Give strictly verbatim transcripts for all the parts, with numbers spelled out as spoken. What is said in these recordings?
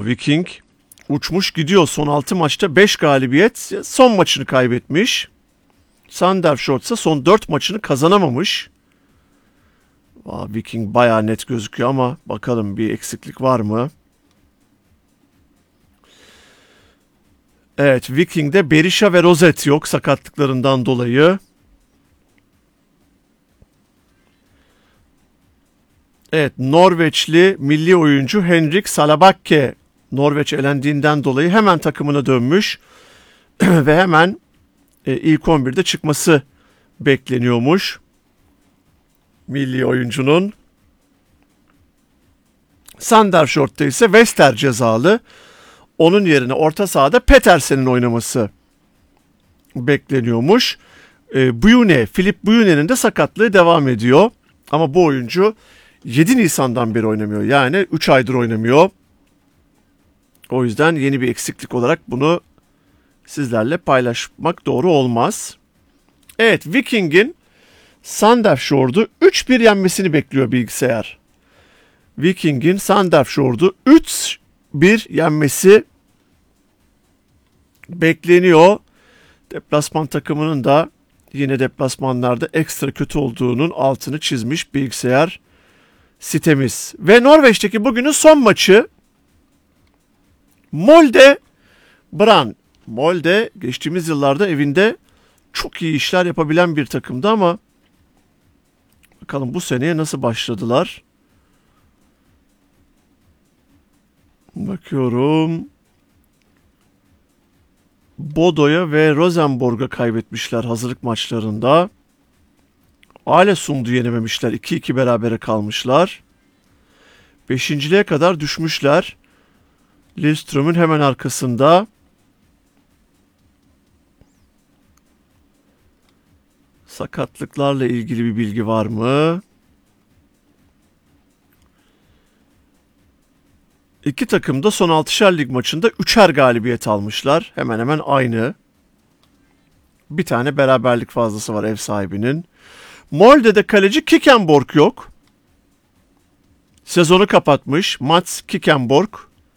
Oo, Viking uçmuş gidiyor. Son altı maçta beş galibiyet. Son maçını kaybetmiş. Sandefjord ise son dört maçını kazanamamış. Aa, Viking bayağı net gözüküyor ama bakalım bir eksiklik var mı? Evet, Viking'de Berisha ve Rosette yok sakatlıklarından dolayı. Evet, Norveçli milli oyuncu Henrik Salabakke Norveç elendiğinden dolayı hemen takımına dönmüş ve hemen e, ilk on birde çıkması bekleniyormuş milli oyuncunun. Sandefjord'da ise Wester cezalı. Onun yerine orta sahada Petersen'in oynaması bekleniyormuş. E, Buyune, Filip Buyune'nin de sakatlığı devam ediyor. Ama bu oyuncu yedi Nisan'dan beri oynamıyor. Yani üç aydır oynamıyor. O yüzden yeni bir eksiklik olarak bunu sizlerle paylaşmak doğru olmaz. Evet, Viking'in Sandefjord'u üç bir yenmesini bekliyor bilgisayar. Viking'in Sandefjord'u üç bir yenmesi bekleniyor. Deplasman takımının da yine deplasmanlarda ekstra kötü olduğunun altını çizmiş bilgisayar sitemiz. Ve Norveç'teki bugünün son maçı Molde Brann. Molde geçtiğimiz yıllarda evinde çok iyi işler yapabilen bir takımdı ama bakalım bu seneye nasıl başladılar. Bakıyorum. Bodo'ya ve Rosenborg'a kaybetmişler hazırlık maçlarında. Alesund'u yenememişler. iki iki berabere kalmışlar. Beşinciliğe kadar düşmüşler. Lillestrøm'ün hemen arkasında. Sakatlıklarla ilgili bir bilgi var mı? İki takım da son altışar lig maçında üçer galibiyet almışlar. Hemen hemen aynı. Bir tane beraberlik fazlası var ev sahibinin. Molde'de kaleci Kickenborg yok. Sezonu kapatmış Mats Kickenborg.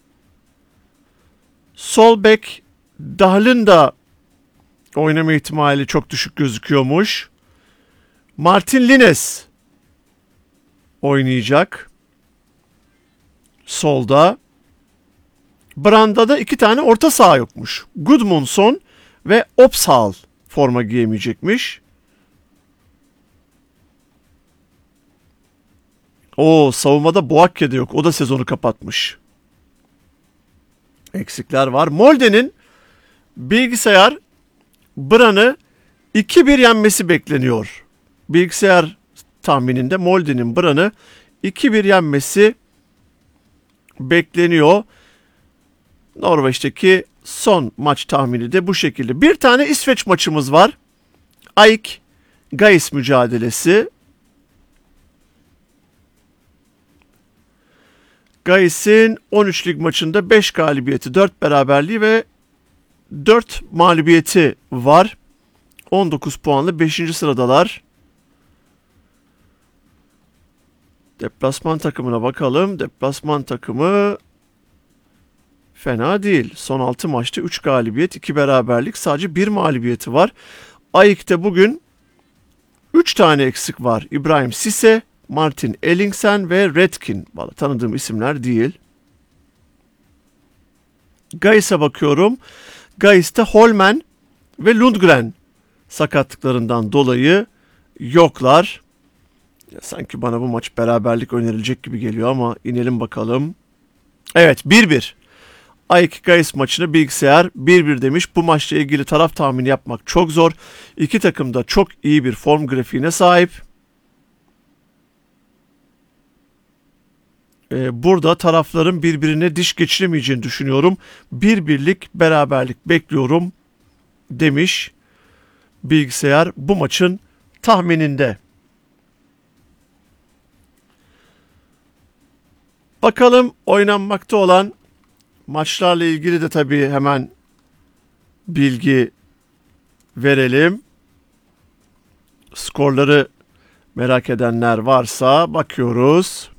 Sol bek Dahl'ın da oynama ihtimali çok düşük gözüküyormuş. Martin Lines oynayacak. Solda. Branda'da da iki tane orta saha yokmuş. Gudmundsson ve Opsahl forma giyemeyecekmiş. O savunmada Boakke de yok. O da sezonu kapatmış. Eksikler var. Molde'nin bilgisayar Brann'ı iki bir yenmesi bekleniyor. Bilgisayar tahmininde Molde'nin Brann'ı iki bir yenmesi bekleniyor. Norveç'teki son maç tahmini de bu şekilde. Bir tane İsveç maçımız var. AEK Gais mücadelesi. Gais'in on üç lig maçında beş galibiyeti, dört beraberliği ve dört mağlubiyeti var. on dokuz puanlı beşinci sıradalar. Deplasman takımına bakalım. Deplasman takımı fena değil. Son altı maçta üç galibiyet, iki beraberlik, sadece bir mağlubiyeti var. AEK'te bugün üç tane eksik var. İbrahim Sisse, Martin Ellingsen ve Redkin. Vallahi tanıdığım isimler değil. Gais'e bakıyorum. Gais'te Holmen ve Lundgren sakatlıklarından dolayı yoklar. Ya sanki bana bu maç beraberlik önerilecek gibi geliyor ama inelim bakalım. Evet, bir bir. AEK Gais maçını bilgisayar bir bir demiş. Bu maçla ilgili taraf tahmini yapmak çok zor. İki takım da çok iyi bir form grafiğine sahip. Ee, burada tarafların birbirine diş geçiremeyeceğini düşünüyorum. Bir birlik beraberlik bekliyorum demiş bilgisayar bu maçın tahmininde. Bakalım oynanmakta olan maçlarla ilgili de tabii hemen bilgi verelim. Skorları merak edenler varsa bakıyoruz.